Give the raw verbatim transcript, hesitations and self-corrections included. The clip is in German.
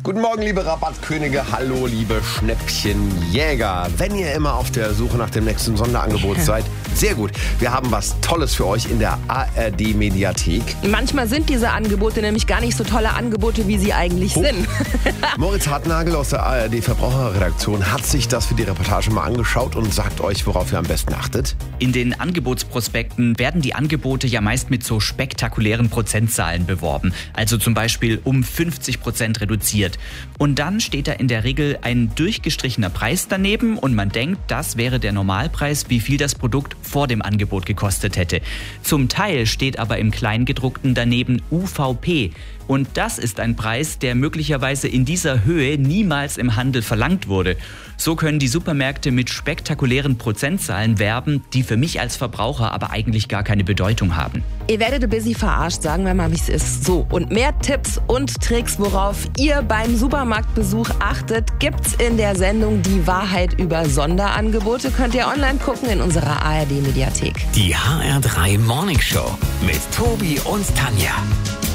Guten Morgen, liebe Rabattkönige. Hallo, liebe Schnäppchenjäger. Wenn ihr immer auf der Suche nach dem nächsten Sonderangebot seid, sehr gut. Wir haben was Tolles für euch in der A R D-Mediathek. Manchmal sind diese Angebote nämlich gar nicht so tolle Angebote, wie sie eigentlich Oh. sind. Moritz Hartnagel aus der A R D-Verbraucherredaktion hat sich das für die Reportage mal angeschaut und sagt euch, worauf ihr am besten achtet. In den Angebotsprospekten werden die Angebote ja meist mit so spektakulären Prozentzahlen beworben. Also zum Beispiel um fünfzig Prozent reduziert. Und dann steht da in der Regel ein durchgestrichener Preis daneben und man denkt, das wäre der Normalpreis, wie viel das Produkt vor dem Angebot gekostet hätte. Zum Teil steht aber im Kleingedruckten daneben U V P. Und das ist ein Preis, der möglicherweise in dieser Höhe niemals im Handel verlangt wurde. So können die Supermärkte mit spektakulären Prozentzahlen werben, die für mich als Verbraucher aber eigentlich gar keine Bedeutung haben. Ihr werdet ein bisschen verarscht, sagen wir mal, wie es ist. So, und mehr Tipps und Tricks, worauf ihr beim Supermarktbesuch achtet, gibt's in der Sendung Die Wahrheit über Sonderangebote. Könnt ihr online gucken in unserer A R D-Mediathek. Die H R drei Morning Show mit Tobi und Tanja.